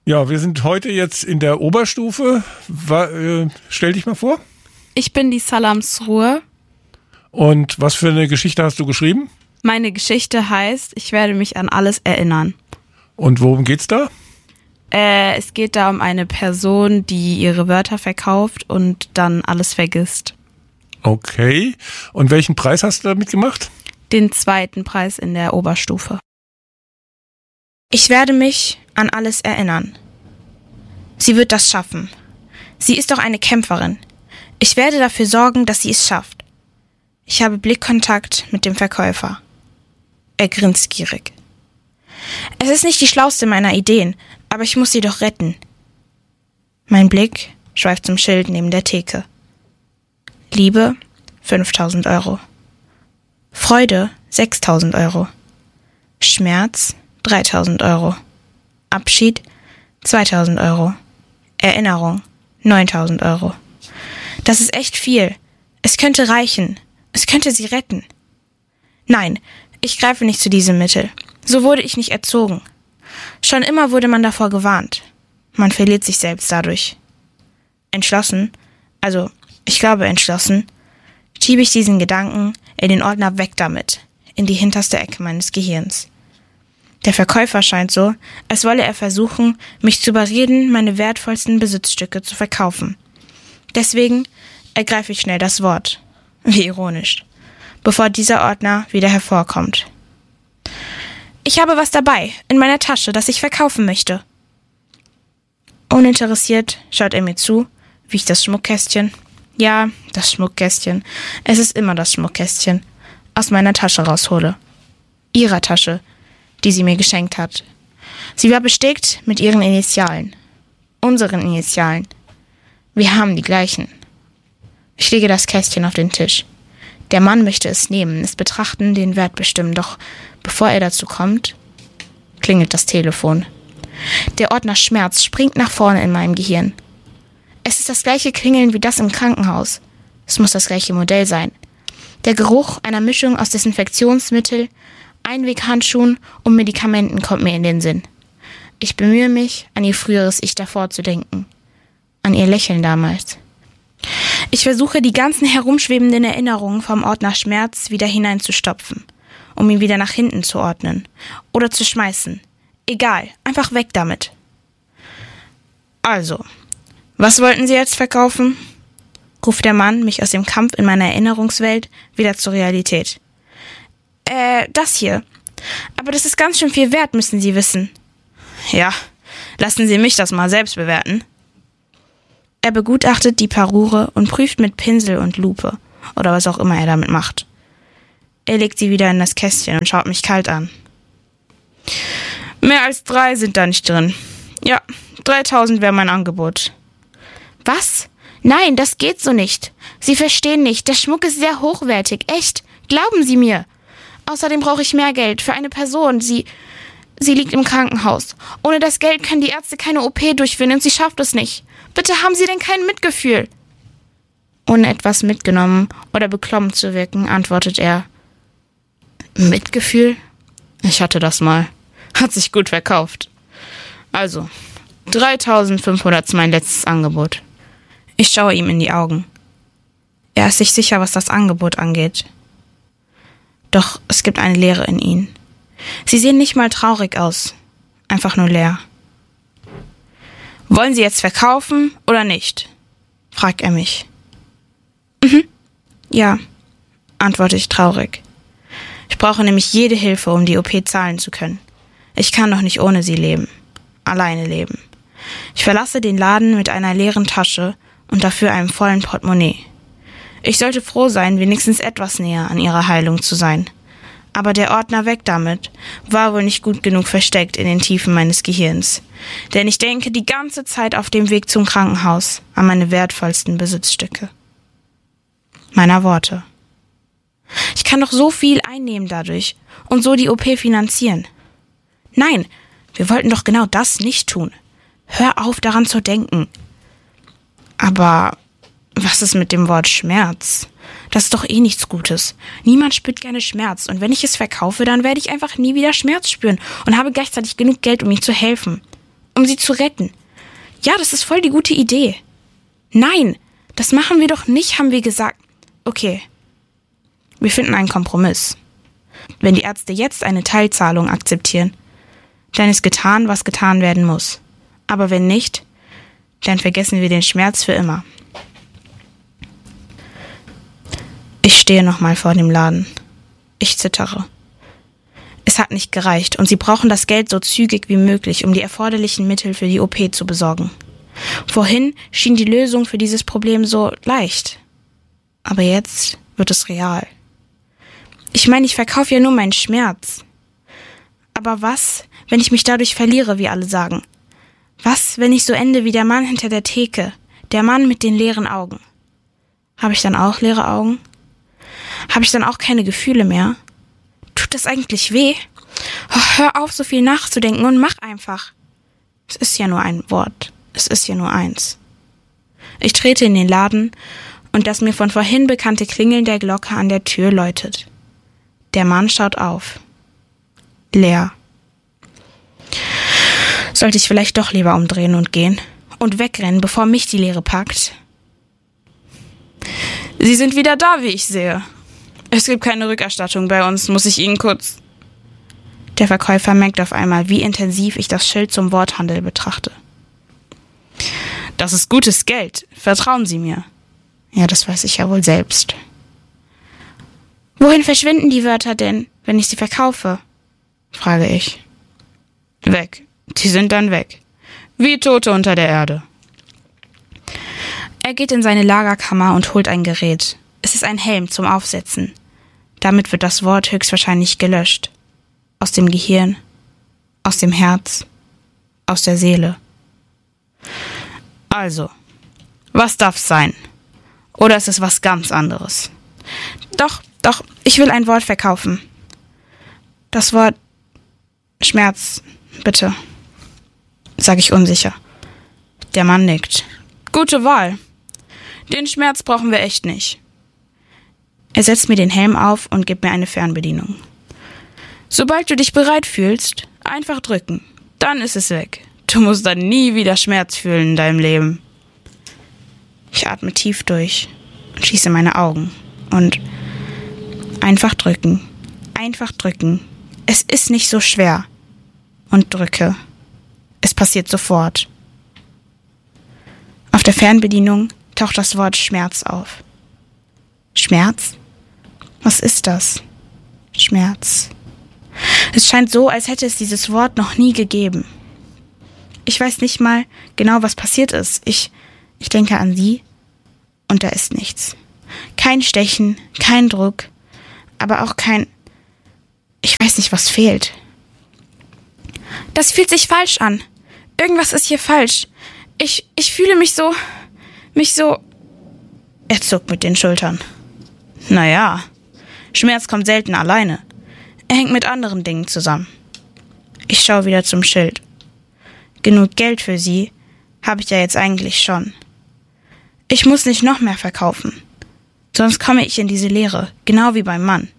Ja, wir sind heute jetzt in der Oberstufe. Stell dich mal vor. Ich bin die Salamsruhe. Und was für eine Geschichte hast du geschrieben? Meine Geschichte heißt, ich werde mich an alles erinnern. Und worum geht's da? Es geht da um eine Person, die ihre Wörter verkauft und dann alles vergisst. Okay. Und welchen Preis hast du damit gemacht? Den 2. Preis in der Oberstufe. Ich werde mich an alles erinnern. Sie wird das schaffen. Sie ist doch eine Kämpferin. Ich werde dafür sorgen, dass sie es schafft. Ich habe Blickkontakt mit dem Verkäufer. Er grinst gierig. Es ist nicht die schlauste meiner Ideen, aber ich muss sie doch retten. Mein Blick schweift zum Schild neben der Theke. Liebe, 5.000 Euro. Freude, 6.000 Euro. Schmerz, 3.000 Euro. Abschied, 2.000 Euro. Erinnerung, 9.000 Euro. Das ist echt viel. Es könnte reichen. Es könnte sie retten. Nein, ich greife nicht zu diesem Mittel. So wurde ich nicht erzogen. Schon immer wurde man davor gewarnt. Man verliert sich selbst dadurch. Entschlossen, schiebe ich diesen Gedanken in den Ordner weg damit, in die hinterste Ecke meines Gehirns. Der Verkäufer scheint so, als wolle er versuchen, mich zu überreden, meine wertvollsten Besitzstücke zu verkaufen. Deswegen ergreife ich schnell das Wort. Wie ironisch. Bevor dieser Ordner wieder hervorkommt. Ich habe was dabei, in meiner Tasche, das ich verkaufen möchte. Uninteressiert schaut er mir zu, wie ich das Schmuckkästchen, ja, das Schmuckkästchen, es ist immer das Schmuckkästchen, aus meiner Tasche raushole. Ihrer Tasche, die sie mir geschenkt hat. Sie war bestickt mit ihren Initialen. Unseren Initialen. Wir haben die gleichen. Ich lege das Kästchen auf den Tisch. Der Mann möchte es nehmen, es betrachten, den Wert bestimmen, doch bevor er dazu kommt, klingelt das Telefon. Der Ordner Schmerz springt nach vorne in meinem Gehirn. Es ist das gleiche Klingeln wie das im Krankenhaus. Es muss das gleiche Modell sein. Der Geruch einer Mischung aus Desinfektionsmittel, Einweghandschuhen und Medikamenten kommt mir in den Sinn. Ich bemühe mich, an ihr früheres Ich davor zu denken. An ihr Lächeln damals. Ich versuche, die ganzen herumschwebenden Erinnerungen vom Ordner Schmerz wieder hineinzustopfen, um ihn wieder nach hinten zu ordnen oder zu schmeißen. Egal, einfach weg damit. Also, was wollten Sie jetzt verkaufen? Ruft der Mann mich aus dem Kampf in meiner Erinnerungswelt wieder zur Realität. Das hier. Aber das ist ganz schön viel wert, müssen Sie wissen. Ja, lassen Sie mich das mal selbst bewerten. Er begutachtet die Parure und prüft mit Pinsel und Lupe, oder was auch immer er damit macht. Er legt sie wieder in das Kästchen und schaut mich kalt an. Mehr als 3 sind da nicht drin. Ja, 3.000 wäre mein Angebot. Was? Nein, das geht so nicht. Sie verstehen nicht, der Schmuck ist sehr hochwertig, echt. Glauben Sie mir. Außerdem brauche ich mehr Geld für eine Person. Sie liegt im Krankenhaus. Ohne das Geld können die Ärzte keine OP durchführen und sie schafft es nicht. Bitte haben Sie denn kein Mitgefühl? Ohne etwas mitgenommen oder beklommen zu wirken, antwortet er. Mitgefühl? Ich hatte das mal. Hat sich gut verkauft. Also, 3.500 ist mein letztes Angebot. Ich schaue ihm in die Augen. Er ist sich sicher, was das Angebot angeht. Doch es gibt eine Leere in ihnen. Sie sehen nicht mal traurig aus. Einfach nur leer. Wollen Sie jetzt verkaufen oder nicht? Fragt er mich. Ja, antworte ich traurig. Ich brauche nämlich jede Hilfe, um die OP zahlen zu können. Ich kann doch nicht ohne sie leben. Alleine leben. Ich verlasse den Laden mit einer leeren Tasche und dafür einem vollen Portemonnaie. Ich sollte froh sein, wenigstens etwas näher an ihrer Heilung zu sein. Aber der Ordner weg damit war wohl nicht gut genug versteckt in den Tiefen meines Gehirns. Denn ich denke die ganze Zeit auf dem Weg zum Krankenhaus an meine wertvollsten Besitzstücke. Meiner Worte. Ich kann doch so viel einnehmen dadurch und so die OP finanzieren. Nein, wir wollten doch genau das nicht tun. Hör auf, daran zu denken. Aber was ist mit dem Wort Schmerz? Das ist doch eh nichts Gutes. Niemand spürt gerne Schmerz und wenn ich es verkaufe, dann werde ich einfach nie wieder Schmerz spüren und habe gleichzeitig genug Geld, um ihm zu helfen. um sie zu retten. Ja, das ist voll die gute Idee. Nein, das machen wir doch nicht, haben wir gesagt. Okay, wir finden einen Kompromiss. Wenn die Ärzte jetzt eine Teilzahlung akzeptieren, dann ist getan, was getan werden muss. Aber wenn nicht, dann vergessen wir den Schmerz für immer. Ich stehe nochmal vor dem Laden. Ich zittere. Es hat nicht gereicht und sie brauchen das Geld so zügig wie möglich, um die erforderlichen Mittel für die OP zu besorgen. Vorhin schien die Lösung für dieses Problem so leicht. Aber jetzt wird es real. Ich meine, ich verkaufe ja nur meinen Schmerz. Aber was, wenn ich mich dadurch verliere, wie alle sagen? Was, wenn ich so ende wie der Mann hinter der Theke, der Mann mit den leeren Augen? Habe ich dann auch leere Augen? Habe ich dann auch keine Gefühle mehr? Tut das eigentlich weh? Oh, hör auf, so viel nachzudenken und mach einfach. Es ist ja nur ein Wort. Es ist ja nur eins. Ich trete in den Laden und das mir von vorhin bekannte Klingeln der Glocke an der Tür läutet. Der Mann schaut auf. Leer. Sollte ich vielleicht doch lieber umdrehen und gehen und wegrennen, bevor mich die Leere packt? Sie sind wieder da, wie ich sehe. Es gibt keine Rückerstattung bei uns, muss ich Ihnen kurz... Der Verkäufer merkt auf einmal, wie intensiv ich das Schild zum Worthandel betrachte. Das ist gutes Geld, vertrauen Sie mir. Ja, das weiß ich ja wohl selbst. Wohin verschwinden die Wörter denn, wenn ich sie verkaufe? Frage ich. Weg. Die sind dann weg. Wie Tote unter der Erde. Er geht in seine Lagerkammer und holt ein Gerät. Es ist ein Helm zum Aufsetzen. Damit wird das Wort höchstwahrscheinlich gelöscht. Aus dem Gehirn, aus dem Herz, aus der Seele. Also, was darf's sein? Oder ist es was ganz anderes? Doch, ich will ein Wort verkaufen. Das Wort Schmerz, bitte, sage ich unsicher. Der Mann nickt. Gute Wahl. Den Schmerz brauchen wir echt nicht. Er setzt mir den Helm auf und gibt mir eine Fernbedienung. Sobald du dich bereit fühlst, einfach drücken. Dann ist es weg. Du musst dann nie wieder Schmerz fühlen in deinem Leben. Ich atme tief durch und schließe meine Augen. Und einfach drücken. Einfach drücken. Es ist nicht so schwer. Und drücke. Es passiert sofort. Auf der Fernbedienung taucht das Wort Schmerz auf. Schmerz? Was ist das? Schmerz. Es scheint so, als hätte es dieses Wort noch nie gegeben. Ich weiß nicht mal genau, was passiert ist. Ich denke an sie und da ist nichts. Kein Stechen, kein Druck, aber auch kein... Ich weiß nicht, was fehlt. Das fühlt sich falsch an. Irgendwas ist hier falsch. Ich fühle mich so... Er zuckt mit den Schultern. Naja, Schmerz kommt selten alleine. Er hängt mit anderen Dingen zusammen. Ich schaue wieder zum Schild. Genug Geld für sie habe ich ja jetzt eigentlich schon. Ich muss nicht noch mehr verkaufen. Sonst komme ich in diese Leere, genau wie beim Mann.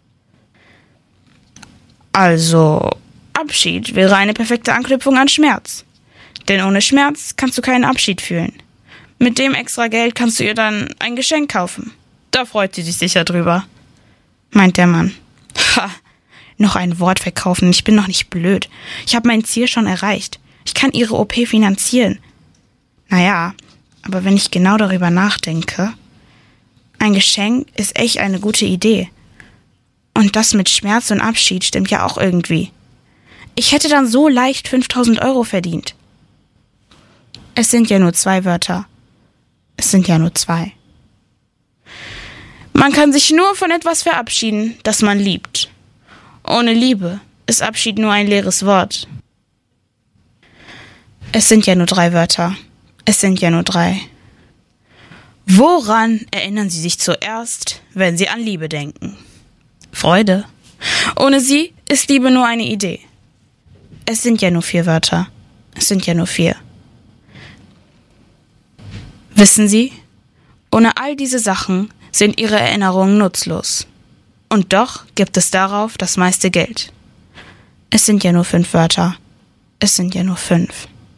Also, Abschied wäre eine perfekte Anknüpfung an Schmerz. Denn ohne Schmerz kannst du keinen Abschied fühlen. Mit dem extra Geld kannst du ihr dann ein Geschenk kaufen. Da freut sie sich sicher drüber, meint der Mann. Ha, noch ein Wort verkaufen, ich bin noch nicht blöd. Ich habe mein Ziel schon erreicht. Ich kann ihre OP finanzieren. Naja, aber wenn ich genau darüber nachdenke, ein Geschenk ist echt eine gute Idee. Und das mit Schmerz und Abschied stimmt ja auch irgendwie. Ich hätte dann so leicht 5.000 € verdient. Es sind ja nur 2 Wörter. Es sind ja nur 2. Man kann sich nur von etwas verabschieden, das man liebt. Ohne Liebe ist Abschied nur ein leeres Wort. Es sind ja nur 3 Wörter. Es sind ja nur 3. Woran erinnern Sie sich zuerst, wenn Sie an Liebe denken? Freude. Ohne sie ist Liebe nur eine Idee. Es sind ja nur 4 Wörter. Es sind ja nur 4. Wissen Sie, ohne all diese Sachen sind Ihre Erinnerungen nutzlos. Und doch gibt es darauf das meiste Geld. Es sind ja nur 5 Wörter. Es sind ja nur 5.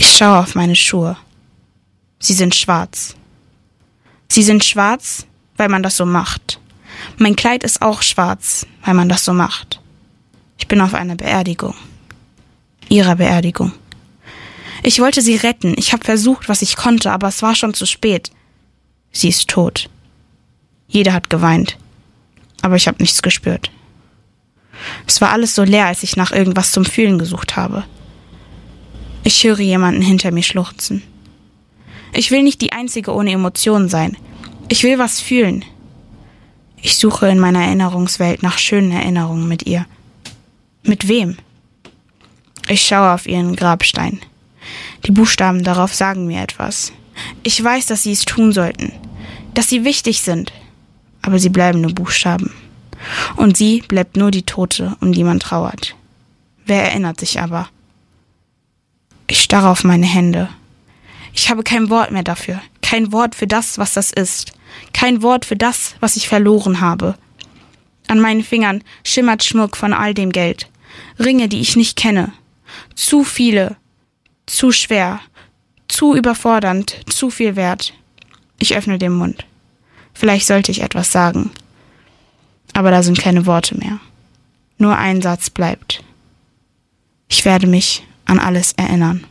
Ich schaue auf meine Schuhe. Sie sind schwarz. Sie sind schwarz, weil man das so macht. Mein Kleid ist auch schwarz, weil man das so macht. Ich bin auf einer Beerdigung. Ihrer Beerdigung. Ich wollte sie retten. Ich habe versucht, was ich konnte, aber es war schon zu spät. Sie ist tot. Jeder hat geweint. Aber ich habe nichts gespürt. Es war alles so leer, als ich nach irgendwas zum Fühlen gesucht habe. Ich höre jemanden hinter mir schluchzen. Ich will nicht die Einzige ohne Emotionen sein. Ich will was fühlen. Ich suche in meiner Erinnerungswelt nach schönen Erinnerungen mit ihr. Mit wem? Ich schaue auf ihren Grabstein. Die Buchstaben darauf sagen mir etwas. Ich weiß, dass sie es tun sollten. Dass sie wichtig sind. Aber sie bleiben nur Buchstaben. Und sie bleibt nur die Tote, um die man trauert. Wer erinnert sich aber? Ich starre auf meine Hände. Ich habe kein Wort mehr dafür. Kein Wort für das, was das ist. Kein Wort für das, was ich verloren habe. An meinen Fingern schimmert Schmuck von all dem Geld. Ringe, die ich nicht kenne. Zu viele. Zu schwer. Zu überfordernd. Zu viel wert. Ich öffne den Mund. Vielleicht sollte ich etwas sagen. Aber da sind keine Worte mehr. Nur ein Satz bleibt. Ich werde mich an alles erinnern.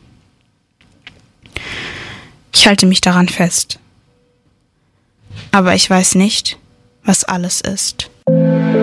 Ich halte mich daran fest. Aber ich weiß nicht, was alles ist.